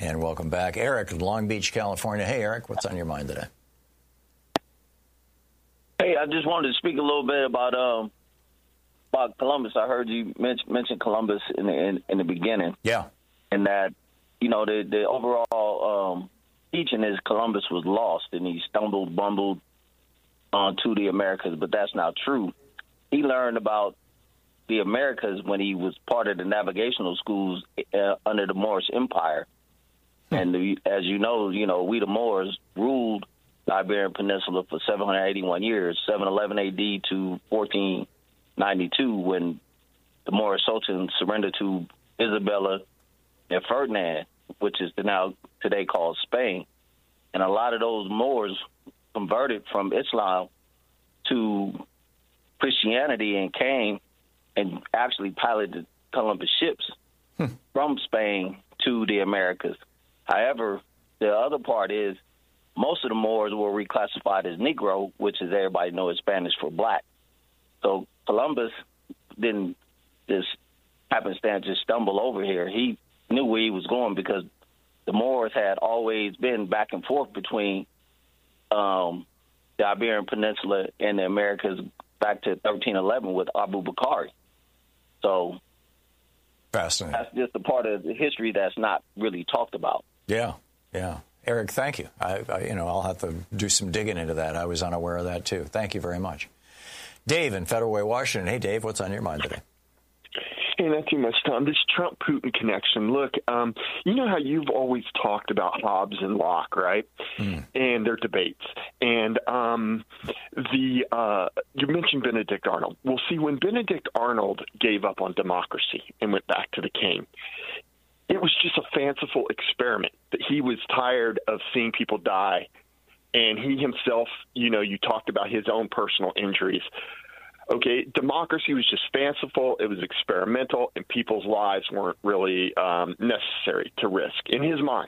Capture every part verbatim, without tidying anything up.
And welcome back. Eric in Long Beach, California. Hey, Eric, what's on your mind today? Hey, I just wanted to speak a little bit about um, about Columbus. I heard you mention, mention Columbus in the, in, in the beginning. Yeah. And that, you know, the, the overall um, teaching is Columbus was lost and he stumbled, bumbled onto the Americas, but that's not true. He learned about the Americas when he was part of the navigational schools uh, under the Moorish Empire. Hmm. And the, as you know, you know, we the Moors ruled the Iberian Peninsula for seven hundred eighty-one years, seven eleven A D to fourteen ninety-two, when the Moorish Sultan surrendered to Isabella and Ferdinand, which is now today called Spain. And a lot of those Moors converted from Islam to Christianity and came and actually piloted Columbus ships hmm. from Spain to the Americas. However, the other part is most of the Moors were reclassified as Negro, which, as everybody knows, is Spanish for black. So Columbus didn't just happenstance just stumble over here. He knew where he was going because the Moors had always been back and forth between um, the Iberian Peninsula and the Americas back to thirteen eleven with Abu Bakr. So fascinating. That's just a part of the history that's not really talked about. Yeah, yeah. Eric, thank you. I, I, you know, I'll have to do some digging into that. I was unaware of that, too. Thank you very much. Dave in Federal Way, Washington. Hey, Dave, what's on your mind today? Hey, not too much, Tom. This Trump-Putin connection. Look, um, you know how you've always talked about Hobbes and Locke, right? Mm. And their debates. And um, the uh, you mentioned Benedict Arnold. Well, see, when Benedict Arnold gave up on democracy and went back to the king, it was just a fanciful experiment that he was tired of seeing people die. And he himself, you know, you talked about his own personal injuries. Okay, democracy was just fanciful, it was experimental, and people's lives weren't really um, necessary to risk, in his mind.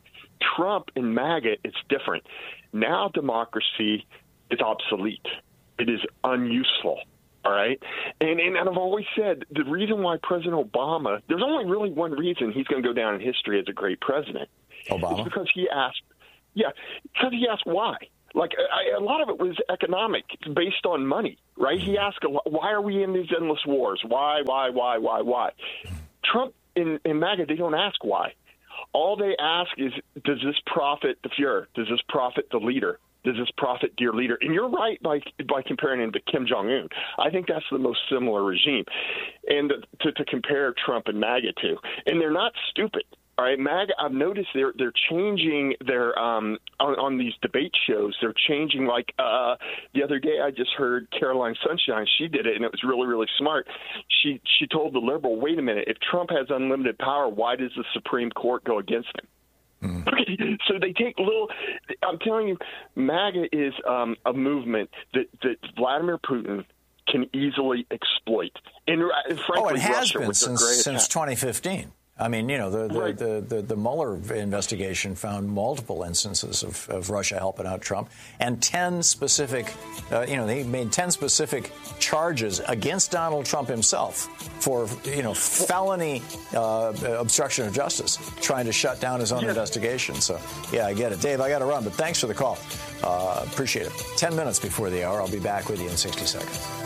Trump and MAGA, it's different. Now democracy is obsolete. It is unuseful, all right? And, and, and I've always said the reason why President Obama, there's only really one reason he's going to go down in history as a great president. Obama? It's because he asked, yeah, because he asked why. Like, I, a lot of it was economic, based on money, right? He asked, why are we in these endless wars? Why, why, why, why, why? Trump and, and MAGA, they don't ask why. All they ask is, does this profit the Fuhrer? Does this profit the leader? Does this profit dear leader? And you're right by, by comparing him to Kim Jong-un. I think that's the most similar regime and to, to compare Trump and MAGA to. And they're not stupid. All right, MAGA, I've noticed they're they're changing their um on, on these debate shows. They're changing. Like uh, the other day, I just heard Caroline Sunshine. She did it, and it was really really smart. She she told the liberal, "Wait a minute. If Trump has unlimited power, why does the Supreme Court go against him?" Mm. So they take little. I'm telling you, MAGA is um, a movement that that Vladimir Putin can easily exploit. And, and frankly, oh, it has Russia, been since since twenty fifteen. I mean, you know, the the, right. the, the, the Mueller investigation found multiple instances of, of Russia helping out Trump, and ten specific, uh, you know, they made ten specific charges against Donald Trump himself for, you know, felony uh, obstruction of justice, trying to shut down his own yeah. investigation. So, yeah, I get it. Dave, I got to run, but thanks for the call. Uh, appreciate it. Ten minutes before the hour. I'll be back with you in sixty seconds.